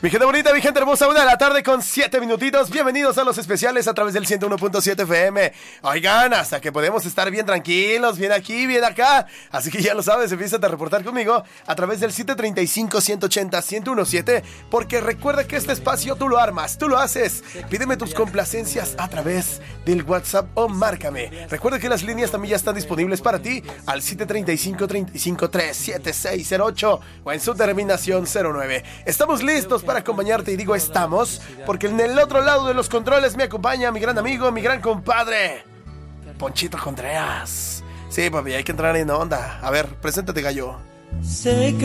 Mi gente bonita, mi gente hermosa, 1 de la tarde con 7 minutitos. Bienvenidos a los especiales a través del 101.7 FM. Oigan, hasta que podemos estar bien tranquilos, bien aquí, bien acá. Así que ya lo sabes, empieza a reportar conmigo a través del 735-180-1017. Porque recuerda que este espacio tú lo armas, tú lo haces. Pídeme tus complacencias a través del WhatsApp o márcame. Recuerda que las líneas también ya están disponibles para ti al 735-353-7608 o en su terminación 09. Estamos listos para acompañarte, y digo estamos porque en el otro lado de los controles me acompaña mi gran amigo, mi gran compadre Ponchito Contreras. Sí, papi, hay que entrar en onda. A ver, preséntate, gallo. Sé